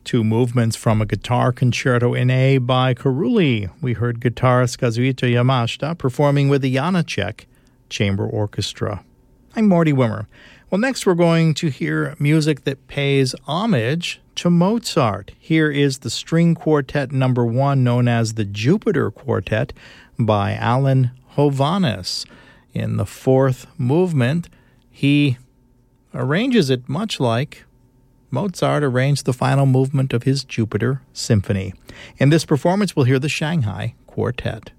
Two movements from a guitar concerto in A by Karuli. We heard guitarist Kazuhito Yamashita performing with the Janacek Chamber Orchestra. I'm Morty Wimmer. Well, next we're going to hear music that pays homage to Mozart. Here is the String Quartet No. 1, known as the Jupiter Quartet, by Alan Hovhaness. In the fourth movement, he arranges it much like Mozart arranged the final movement of his Jupiter Symphony. In this performance, we'll hear the Shanghai Quartet.